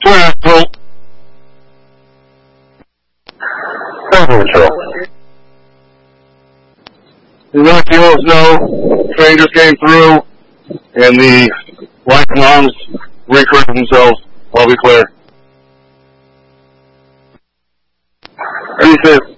Central. Central. Let the others know strangers came through and the white moms recorrected themselves. I'll be clear. He said,